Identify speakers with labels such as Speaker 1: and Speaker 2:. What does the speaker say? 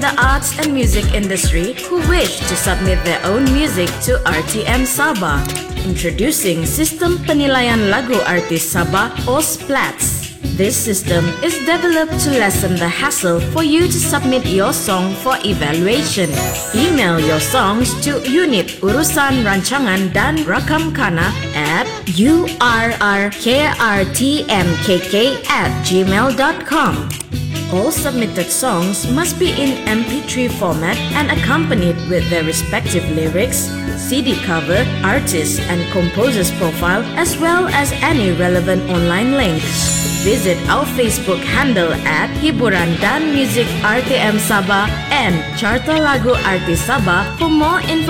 Speaker 1: the arts and music industry who wish to submit their own music to RTM Sabah. Introducing Sistem Penilaian Lagu Artis Sabah or SPLATS. This system is developed to lessen the hassle for you to submit your song for evaluation. Email your songs to Unit Urusan Rancangan dan Rakam Kana at urrkrtmkk@gmail.com. All submitted songs must be in MP3 format and accompanied with their respective lyrics, CD cover, artist and composer's profile, as well as any relevant online links. Visit our Facebook handle at Hiburan dan Music RTM Sabah and Carta Lagu Artis Sabah for more information.